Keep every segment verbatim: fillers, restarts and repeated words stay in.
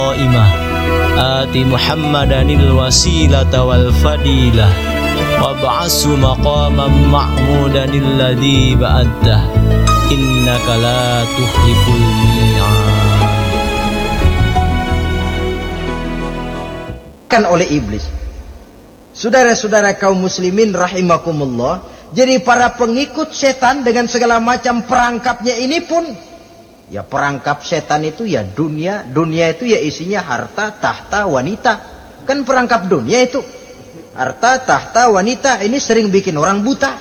Imah ati Muhammadanil wasilata wal fadilah wa ba'asu maqaman ma'mudanil ladzi ba'atta innaka la tuhliful mi'ad. Kan oleh iblis. Saudara-saudara kaum muslimin rahimakumullah, jadi para pengikut setan dengan segala macam perangkapnya ini pun, ya perangkap setan itu ya dunia, dunia itu ya isinya harta, tahta, wanita. Kan perangkap dunia itu. Harta, tahta, wanita, ini sering bikin orang buta.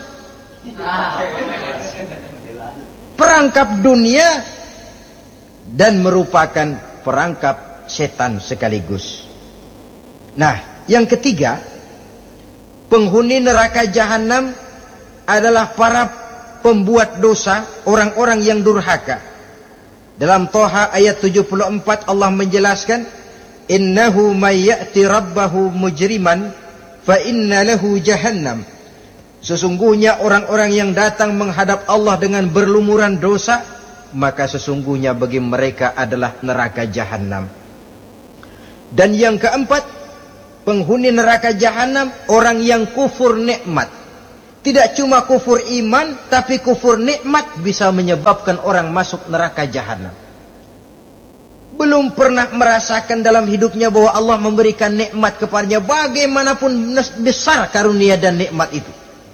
Perangkap dunia dan merupakan perangkap setan sekaligus. Nah, yang ketiga, penghuni neraka jahanam adalah para pembuat dosa, orang-orang yang durhaka. Dalam Toha ayat tujuh puluh empat Allah menjelaskan, innahu may ya'ti rabbahu mujriman fa inna lahu jahannam. Sesungguhnya orang-orang yang datang menghadap Allah dengan berlumuran dosa, maka sesungguhnya bagi mereka adalah neraka jahanam. Dan yang keempat, penghuni neraka jahanam orang yang kufur nikmat. Tidak cuma kufur iman, tapi kufur nikmat bisa menyebabkan orang masuk neraka jahanam. Belum pernah merasakan dalam hidupnya bahwa Allah memberikan nikmat kepadanya, bagaimanapun besar karunia dan nikmat itu.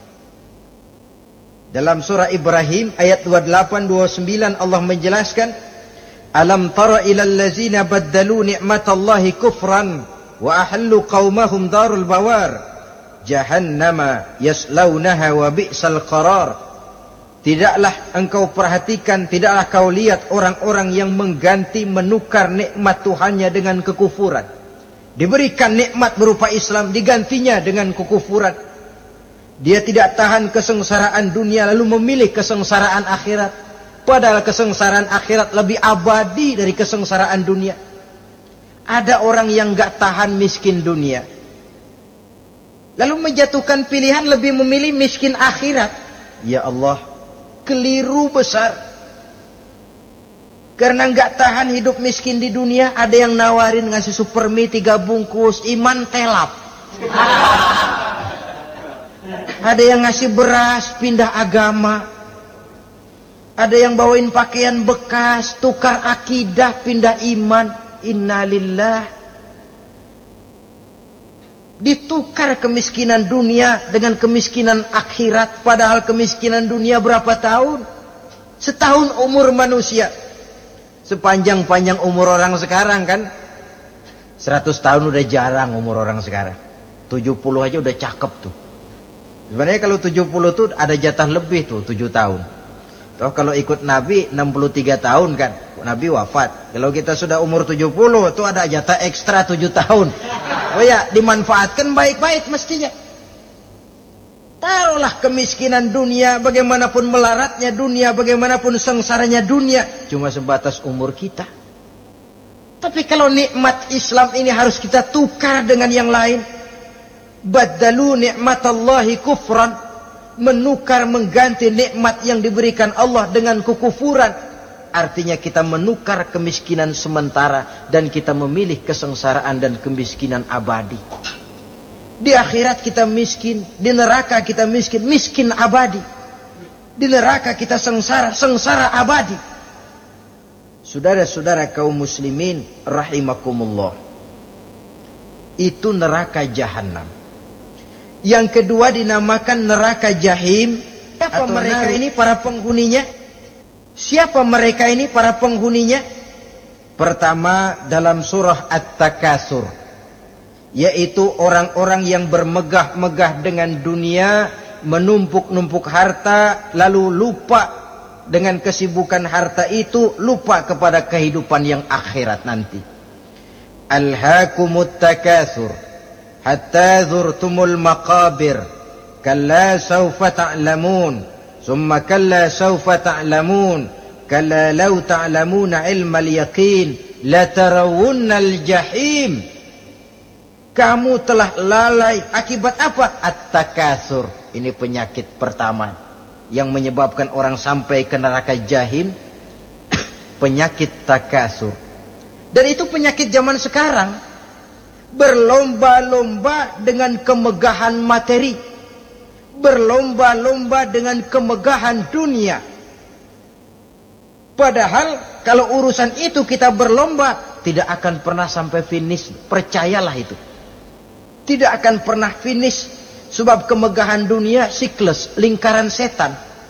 Dalam surah Ibrahim ayat dua puluh delapan dua puluh sembilan Allah menjelaskan, alam tara ilal ladzina baddalu ni'matallahi kufran wa ahallu qaumahum darul bawar jahannama yaslaunaha wa bi'sal qarar. Tidaklah engkau perhatikan, tidaklah kau lihat orang-orang yang mengganti, menukar nikmat Tuhannya dengan kekufuran. Diberikan nikmat berupa Islam, digantinya dengan kekufuran. Dia tidak tahan kesengsaraan dunia lalu memilih kesengsaraan akhirat. Padahal kesengsaraan akhirat lebih abadi dari kesengsaraan dunia. Ada orang yang gak tahan miskin dunia, lalu menjatuhkan pilihan lebih memilih miskin akhirat. Ya Allah, keliru besar. Karena gak tahan hidup miskin di dunia, ada yang nawarin ngasih super mie tiga bungkus, iman telap. Ada yang ngasih beras, pindah agama. Ada yang bawain pakaian bekas, tukar akidah, pindah iman. Innalillah. Ditukar kemiskinan dunia dengan kemiskinan akhirat. Padahal kemiskinan dunia berapa tahun? Setahun umur manusia. Sepanjang-panjang umur orang sekarang kan. Seratus tahun udah jarang umur orang sekarang. Tujuh puluh aja udah cakep tuh. Sebenarnya kalau tujuh puluh tuh ada jatah lebih tuh, tujuh tahun. Toh kalau ikut Nabi enam puluh tiga tahun kan, Nabi wafat. Kalau kita sudah umur tujuh puluh tuh ada jatah ekstra tujuh tahun. Oh ya, dimanfaatkan baik-baik mestinya. Taruhlah kemiskinan dunia, bagaimanapun melaratnya dunia, bagaimanapun sengsaranya dunia, cuma sebatas umur kita. Tapi kalau nikmat Islam ini harus kita tukar dengan yang lain. Baddalu ni'matallahi kufran, menukar, mengganti nikmat yang diberikan Allah dengan kekufuran. Artinya kita menukar kemiskinan sementara dan kita memilih kesengsaraan dan kemiskinan abadi. Di akhirat kita miskin, di neraka kita miskin, miskin abadi. Di neraka kita sengsara, sengsara abadi. Saudara-saudara kaum muslimin rahimakumullah, itu neraka jahanam. Yang kedua dinamakan neraka jahim. Siapa mereka ini para penghuninya? Siapa mereka ini para penghuninya? Pertama dalam surah At-Takasur, yaitu orang-orang yang bermegah-megah dengan dunia, menumpuk-numpuk harta, lalu lupa dengan kesibukan harta itu, lupa kepada kehidupan yang akhirat nanti. Alhaakumut takasur hatta zurtumul maqabir kalla sawfa ta'lamun summa kalla sawfa ta'lamun kalla law ta'lamuna ilmal yaqin la tarawunnal jahim. Kamu telah lalai akibat apa? At-takasur. Ini penyakit pertama yang menyebabkan orang sampai ke neraka jahim. Penyakit takasur. Dan itu penyakit zaman sekarang. Berlomba-lomba dengan kemegahan materi. Berlomba-lomba dengan kemegahan dunia. Padahal kalau urusan itu kita berlomba, tidak akan pernah sampai finish. Percayalah itu. Tidak akan pernah finish. Sebab kemegahan dunia siklus, lingkaran setan.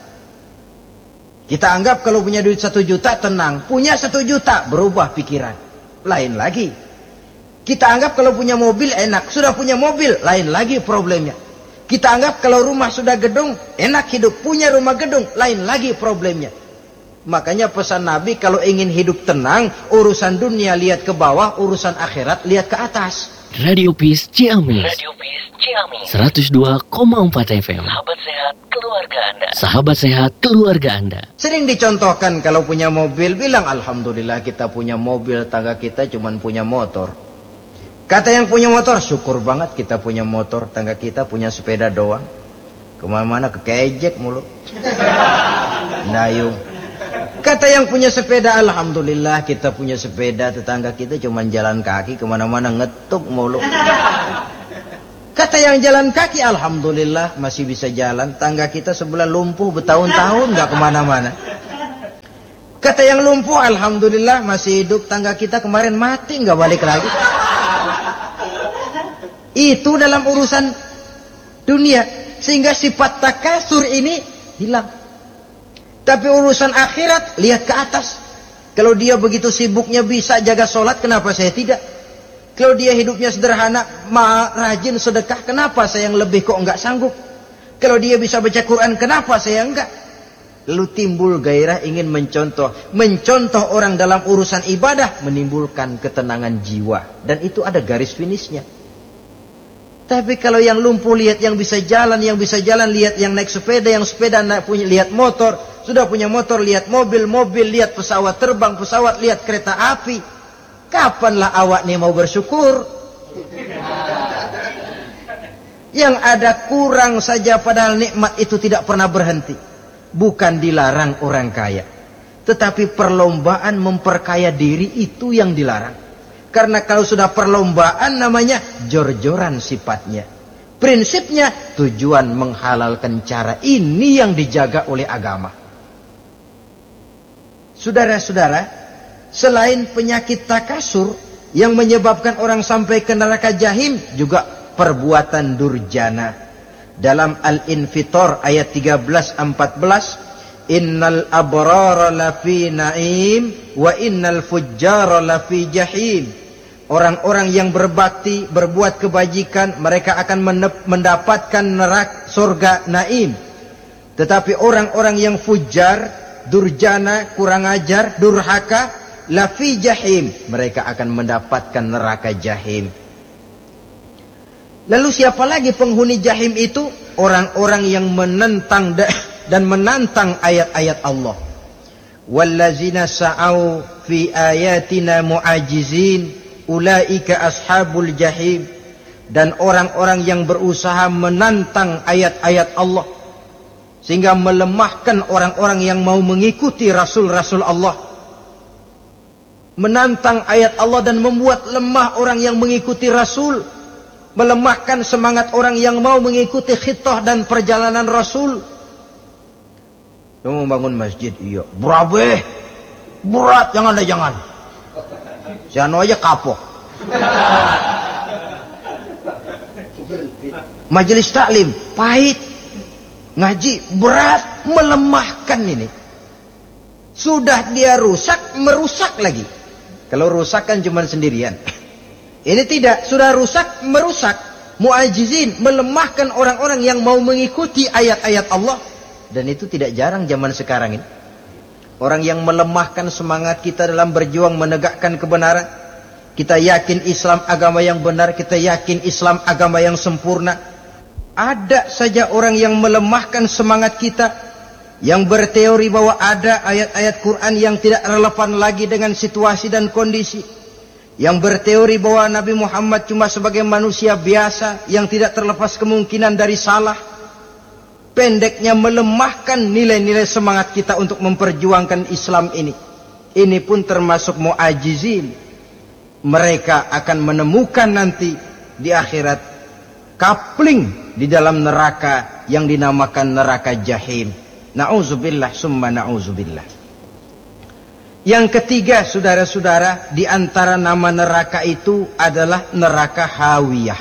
Kita anggap kalau punya duit satu juta tenang. Punya satu juta berubah pikiran. Lain lagi. Kita anggap kalau punya mobil enak. Sudah punya mobil, lain lagi problemnya. Kita anggap kalau rumah sudah gedung, enak hidup. Punya rumah gedung, lain lagi problemnya. Makanya pesan Nabi, kalau ingin hidup tenang, urusan dunia lihat ke bawah, urusan akhirat lihat ke atas. Radio Peace Ciamis. Radio Peace Ciamis. seratus dua koma empat F M. Sahabat sehat keluarga Anda. Sahabat sehat keluarga Anda. Sering dicontohkan kalau punya mobil, bilang alhamdulillah kita punya mobil, tangga kita cuma punya motor. Kata yang punya motor, syukur banget kita punya motor, tangga kita punya sepeda doang. Kemana-mana kekejek mulu. Dayung. Kata yang punya sepeda, alhamdulillah kita punya sepeda, tetangga kita cuma jalan kaki, kemana-mana ngetuk mulu. Kata yang jalan kaki, alhamdulillah masih bisa jalan, tangga kita sebelah lumpuh bertahun-tahun gak kemana-mana. Kata yang lumpuh, alhamdulillah masih hidup, tangga kita kemarin mati gak balik lagi. Itu dalam urusan dunia, sehingga sifat takasur ini hilang. Tapi urusan akhirat, lihat ke atas. Kalau dia begitu sibuknya bisa jaga sholat, kenapa saya tidak? Kalau dia hidupnya sederhana, ma rajin sedekah, kenapa saya yang lebih kok enggak sanggup? Kalau dia bisa baca Quran, kenapa saya enggak? Lalu timbul gairah ingin mencontoh. Mencontoh orang dalam urusan ibadah, menimbulkan ketenangan jiwa. Dan itu ada garis finishnya. Tapi kalau yang lumpuh lihat yang bisa jalan, yang bisa jalan lihat yang naik sepeda, yang sepeda naik punya lihat motor, sudah punya motor lihat mobil, mobil lihat pesawat terbang, pesawat lihat kereta api. Kapanlah awak nih mau bersyukur? Yang ada kurang saja padahal nikmat itu tidak pernah berhenti. Bukan dilarang orang kaya, tetapi perlombaan memperkaya diri itu yang dilarang. Karena kalau sudah perlombaan namanya jor-joran sifatnya. Prinsipnya tujuan menghalalkan cara ini yang dijaga oleh agama. Saudara-saudara, selain penyakit takasur yang menyebabkan orang sampai ke neraka jahim, juga perbuatan durjana. Dalam Al-Infitor ayat tiga belas empat belas, innal abrara lafi na'im wa innal fujjara lafi jahim. Orang-orang yang berbakti, berbuat kebajikan, mereka akan mendapatkan neraka surga naim. Tetapi orang-orang yang fujar, durjana, kurang ajar, durhaka, lafi jahim, mereka akan mendapatkan neraka jahim. Lalu siapa lagi penghuni jahim itu? Orang-orang yang menentang dan menantang ayat-ayat Allah. Wallazina sa'au fi ayatina mu'ajizin ulaika ashabul jahim. Dan orang-orang yang berusaha menantang ayat-ayat Allah sehingga melemahkan orang-orang yang mau mengikuti rasul-rasul Allah, menantang ayat Allah dan membuat lemah orang yang mengikuti rasul, melemahkan semangat orang yang mau mengikuti khitah dan perjalanan rasul. Kamu bangun masjid, iya berabe berat, jangan deh jangan. Jano aja kapok. Majelis taklim pahit, ngaji berat, melemahkan ini. Sudah dia rusak, merusak lagi. Kalau rusak kan cuma sendirian. Ini tidak, sudah rusak, merusak. Mu'ajizin, melemahkan orang-orang yang mau mengikuti ayat-ayat Allah. Dan itu tidak jarang zaman sekarang ini. Orang yang melemahkan semangat kita dalam berjuang menegakkan kebenaran. Kita yakin Islam agama yang benar, kita yakin Islam agama yang sempurna. Ada saja orang yang melemahkan semangat kita, yang berteori bahwa ada ayat-ayat Quran yang tidak relevan lagi dengan situasi dan kondisi, yang berteori bahwa Nabi Muhammad cuma sebagai manusia biasa yang tidak terlepas kemungkinan dari salah. Pendeknya melemahkan nilai-nilai semangat kita untuk memperjuangkan Islam ini. Ini pun termasuk mu'ajizin. mereka akan menemukan nanti di akhirat kapling di dalam neraka yang dinamakan neraka jahim. Na'udzubillah summa na'udzubillah. Yang ketiga, saudara-saudara, di antara nama neraka itu adalah neraka hawiyah.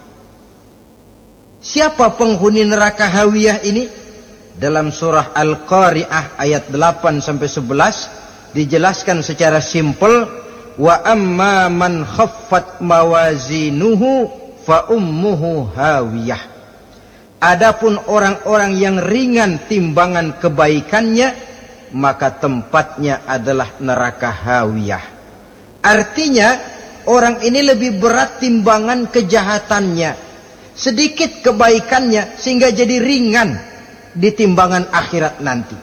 Siapa penghuni neraka hawiyah ini? Dalam surah Al-Qari'ah ayat delapan sampai sebelas dijelaskan secara simpel, wa amma man khaffat mawazinuhu fa ummuhu hawiyah. Adapun orang-orang yang ringan timbangan kebaikannya, maka tempatnya adalah neraka hawiyah. Artinya orang ini lebih berat timbangan kejahatannya, sedikit kebaikannya, sehingga jadi ringan di timbangan akhirat nanti.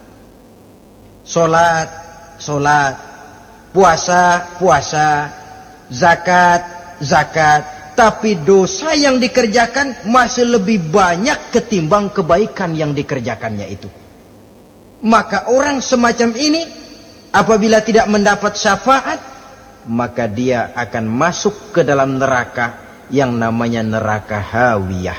Solat, solat, puasa, puasa, zakat, zakat, tapi dosa yang dikerjakan masih lebih banyak ketimbang kebaikan yang dikerjakannya itu. Maka orang semacam ini apabila tidak mendapat syafaat, maka dia akan masuk ke dalam neraka yang namanya neraka hawiyah.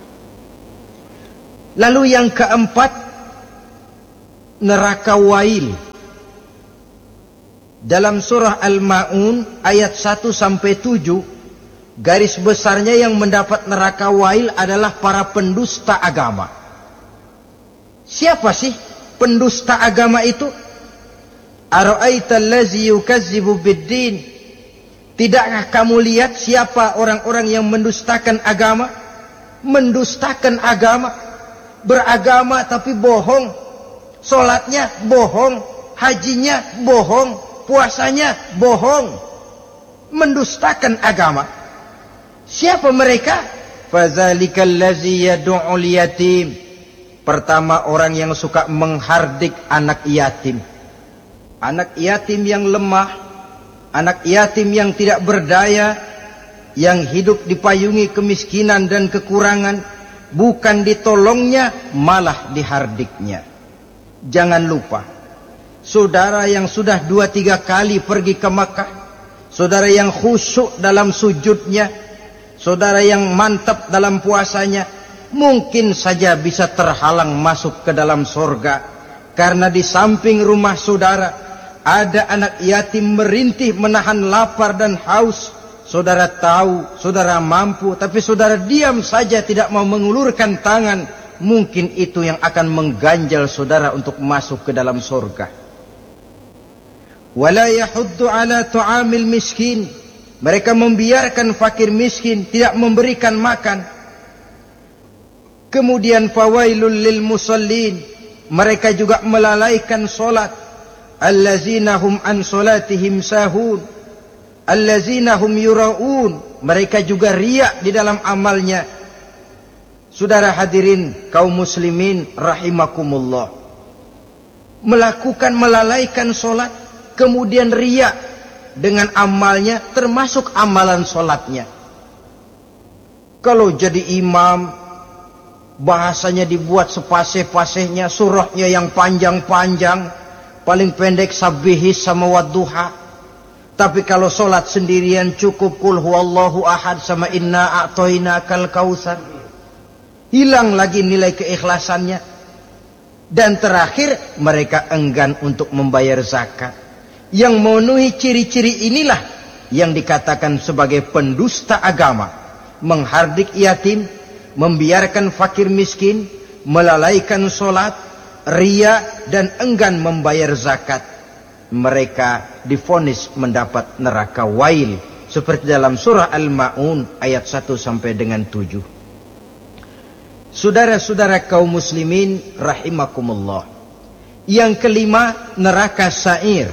Lalu yang keempat, neraka wail. Dalam surah Al-Ma'un ayat satu sampai tujuh, garis besarnya yang mendapat neraka wail adalah para pendusta agama. Siapa sih pendusta agama itu? Ara'aita allazi yukazzibu biddin. Tidakkah kamu lihat siapa orang-orang yang mendustakan agama? Mendustakan agama, beragama tapi bohong, solatnya bohong, hajinya bohong, puasanya bohong, mendustakan agama. Siapa mereka? Fadzalikal ladzi yad'ul yatim. Pertama, orang yang suka menghardik anak yatim. Anak yatim yang lemah, anak yatim yang tidak berdaya, yang hidup dipayungi kemiskinan dan kekurangan, bukan ditolongnya, malah dihardiknya. Jangan lupa, saudara yang sudah dua tiga kali pergi ke Makkah, saudara yang khusyuk dalam sujudnya, saudara yang mantap dalam puasanya, mungkin saja bisa terhalang masuk ke dalam surga, karena di samping rumah saudara ada anak yatim merintih menahan lapar dan haus. Saudara tahu, saudara mampu, tapi saudara diam saja, tidak mau mengulurkan tangan. Mungkin itu yang akan mengganjal saudara untuk masuk ke dalam surga. Wala yahuddu ala tu'amil miskin. Mereka membiarkan fakir miskin, tidak memberikan makan. Kemudian fawailul lil musallin, mereka juga melalaikan solat. Allazina hum an solatihim sahun, allazina hum yura'un, mereka juga riak di dalam amalnya. Saudara hadirin kaum muslimin rahimakumullah, melakukan melalaikan solat, kemudian riak dengan amalnya, termasuk amalan solatnya. Kalau jadi imam, bahasanya dibuat sepasih-pasihnya, surahnya yang panjang-panjang, paling pendek sabihis sama wadduha. Tapi kalau solat sendirian cukup kul huwallahu ahad sama inna a'toinakal kautsar. Hilang lagi nilai keikhlasannya. Dan terakhir, mereka enggan untuk membayar zakat. Yang memenuhi ciri-ciri inilah yang dikatakan sebagai pendusta agama. Menghardik yatim, membiarkan fakir miskin, melalaikan solat, ria, dan enggan membayar zakat. Mereka divonis mendapat neraka wail, seperti dalam surah Al-Ma'un ayat satu sampai dengan tujuh. Saudara-saudara kaum muslimin rahimakumullah. Yang kelima, neraka sa'ir.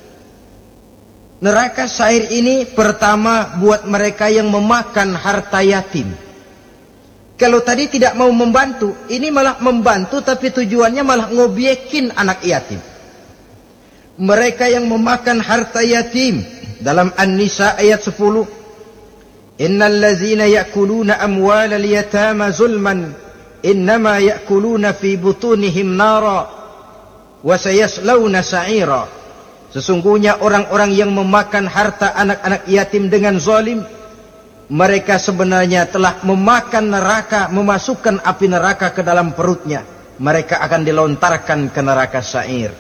Neraka sa'ir ini pertama buat mereka yang memakan harta yatim. Kalau tadi tidak mau membantu, ini malah membantu, tapi tujuannya malah ngobyekin anak yatim. Mereka yang memakan harta yatim, dalam An-Nisa ayat sepuluh, innal ladzina ya'kuluna amwalal yatama zulman innama ya'kuluna fi butunihim nara wa sayaslawna sa'ira. Sesungguhnya orang-orang yang memakan harta anak-anak yatim dengan zalim, mereka sebenarnya telah memakan neraka, memasukkan api neraka ke dalam perutnya. Mereka akan dilontarkan ke neraka sa'ir.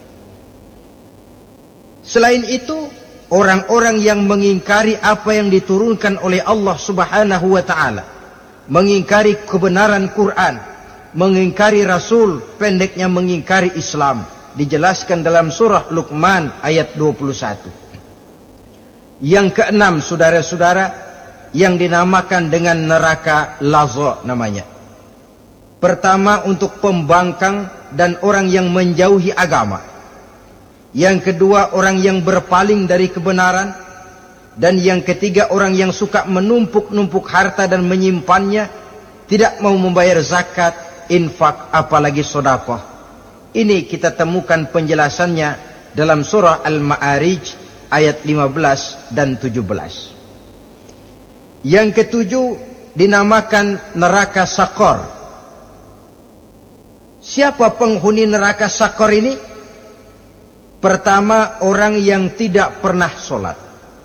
Selain itu, orang-orang yang mengingkari apa yang diturunkan oleh Allah Subhanahu wa ta'ala, mengingkari kebenaran Quran, mengingkari Rasul, pendeknya mengingkari Islam, dijelaskan dalam surah Luqman ayat dua puluh satu. Yang keenam, saudara-saudara, yang dinamakan dengan neraka laza namanya. Pertama, untuk pembangkang dan orang yang menjauhi agama. Yang kedua, orang yang berpaling dari kebenaran. Dan yang ketiga, orang yang suka menumpuk-numpuk harta dan menyimpannya, tidak mau membayar zakat, infak, apalagi sedekah. Ini kita temukan penjelasannya dalam surah Al-Ma'arij ayat lima belas dan tujuh belas. Yang ketujuh dinamakan neraka Sakor. Siapa penghuni neraka Sakor ini? Pertama, orang yang tidak pernah sholat.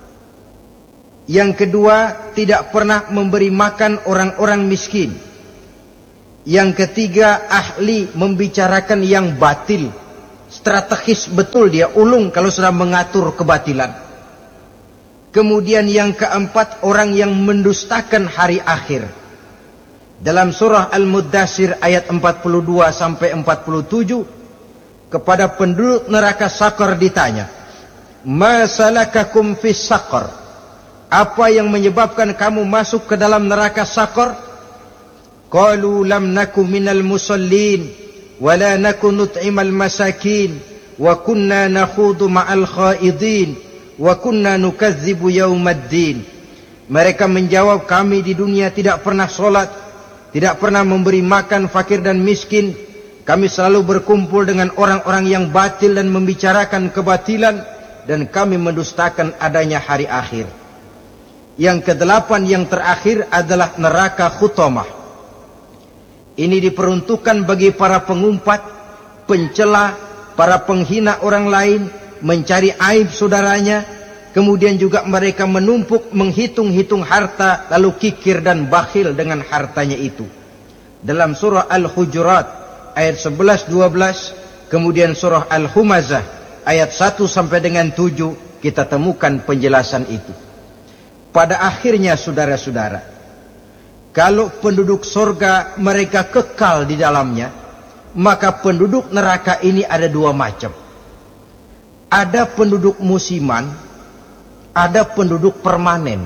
Yang kedua, tidak pernah memberi makan orang-orang miskin. Yang ketiga, ahli membicarakan yang batil. Strategis betul dia, ulung kalau sudah mengatur kebatilan. Kemudian yang keempat, orang yang mendustakan hari akhir. Dalam surah Al-Muddatsir ayat empat puluh dua sampai empat puluh tujuh, kepada penduduk neraka Sakor ditanya, "Ma salakakum fis Sakor?" Apa yang menyebabkan kamu masuk ke dalam neraka Sakor? Qalu lam naku minal musallin wa la naku nut'imal masakin wa kunna nakhudu ma'al khaidin wa kunna nukadzibu yaumaddin. Mereka menjawab, kami di dunia tidak pernah sholat, tidak pernah memberi makan fakir dan miskin. Kami selalu berkumpul dengan orang-orang yang batil dan membicarakan kebatilan, dan kami mendustakan adanya hari akhir. Yang kedelapan, yang terakhir adalah neraka Khutamah. Ini diperuntukkan bagi para pengumpat, pencela, para penghina orang lain, mencari aib saudaranya, kemudian juga mereka menumpuk, menghitung-hitung harta, lalu kikir dan bakhil dengan hartanya itu. Dalam surah Al-Hujurat ayat sebelas dua belas, kemudian surah Al-Humazah ayat satu sampai dengan tujuh, kita temukan penjelasan itu. Pada akhirnya, saudara-saudara, kalau penduduk surga mereka kekal di dalamnya, maka penduduk neraka ini ada dua macam. Ada penduduk musiman, ada penduduk permanen.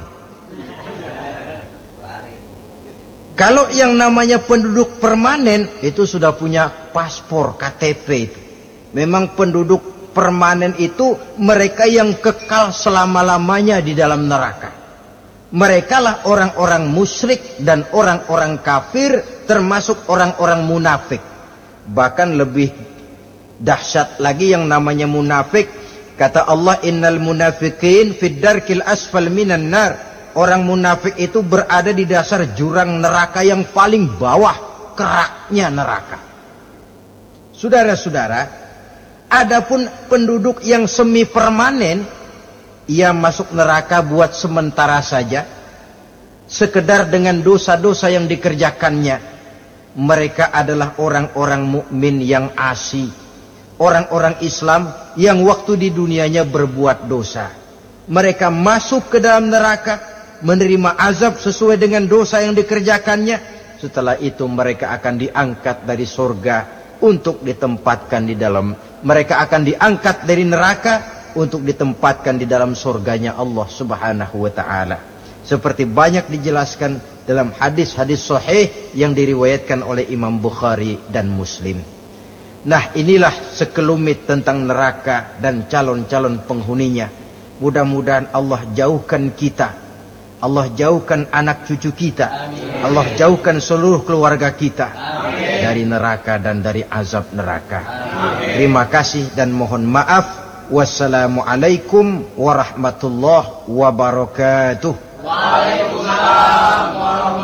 Kalau yang namanya penduduk permanen itu sudah punya paspor K T P itu. Memang penduduk permanen itu mereka yang kekal selama-lamanya di dalam neraka. Mereka lah orang-orang musyrik dan orang-orang kafir, termasuk orang-orang munafik. Bahkan lebih dahsyat lagi yang namanya munafik. Kata Allah, innal munafiqin fid darkil asfal minan nar. Orang munafik itu berada di dasar jurang neraka yang paling bawah, keraknya neraka. Saudara-saudara, adapun penduduk yang semi permanen, ia masuk neraka buat sementara saja, sekedar dengan dosa-dosa yang dikerjakannya. Mereka adalah orang-orang mukmin yang asli, orang-orang Islam yang waktu di dunianya berbuat dosa. Mereka masuk ke dalam neraka, menerima azab sesuai dengan dosa yang dikerjakannya. Setelah itu mereka akan diangkat dari surga untuk ditempatkan di dalam, mereka akan diangkat dari neraka untuk ditempatkan di dalam surganya Allah Subhanahu wa ta'ala. Seperti banyak dijelaskan dalam hadis-hadis sahih yang diriwayatkan oleh Imam Bukhari dan Muslim. Nah, inilah sekelumit tentang neraka dan calon-calon penghuninya. Mudah-mudahan Allah jauhkan kita, Allah jauhkan anak cucu kita, amin. Allah jauhkan seluruh keluarga kita, amin, dari neraka dan dari azab neraka. Amin. Terima kasih dan mohon maaf. Wassalamualaikum warahmatullahi wabarakatuh. Waalaikumsalam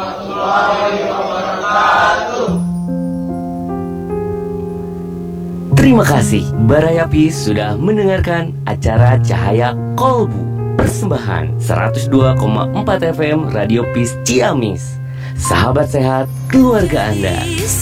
warahmatullahi wabarakatuh. Terima kasih Baraya Peace sudah mendengarkan acara Cahaya Kolbu, persembahan seratus dua koma empat F M Radio Peace Ciamis. Sahabat sehat keluarga Anda.